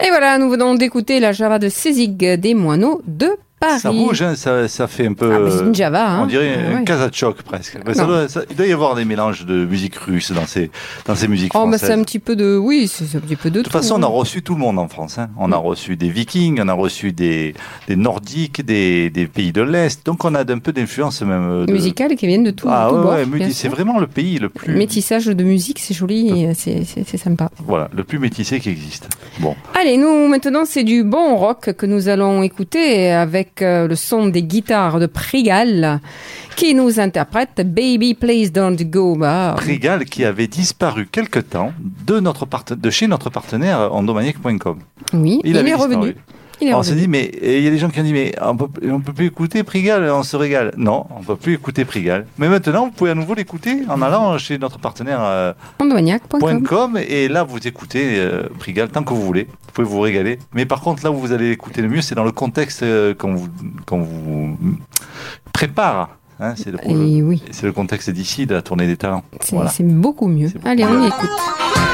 Et voilà, nous venons d'écouter la Java de Cézig des Moineaux de Paris. Ça bouge, hein, ça fait un peu... c'est une Java, hein. On dirait un Kazachok presque. Il doit y avoir des mélanges de musique russe dans ces musiques françaises. C'est un petit peu de... Oui, c'est un petit peu de tout. De toute façon, on a reçu tout le monde en France. Hein. On a reçu des Vikings, on a reçu des Nordiques, des pays de l'Est. Donc on a un peu d'influence même... musicale qui viennent de tout, bord. C'est vraiment le pays le plus... Métissage de musique, c'est joli, c'est sympa. Voilà, le plus métissé qui existe. Bon. Allez, nous, maintenant, c'est du bon rock que nous allons écouter avec le son des guitares de Prigal qui nous interprète Baby Please Don't Go. Prigal qui avait disparu quelque temps de chez notre partenaire Ondomaniac.com. Oui, il est revenu. On s'est dit, mais il y a des gens qui ont dit, mais on peut plus écouter Prigal, on se régale. Non, on peut plus écouter Prigal. Mais maintenant, vous pouvez à nouveau l'écouter en allant chez notre partenaire Ondomaniac.com. Et là, vous écoutez Prigal tant que vous voulez. Vous pouvez vous régaler. Mais par contre, là où vous allez écouter le mieux, c'est dans le contexte qu'on vous prépare. Hein, c'est le contexte d'ici, de la tournée des talents. C'est beaucoup mieux. Allez, on y écoute.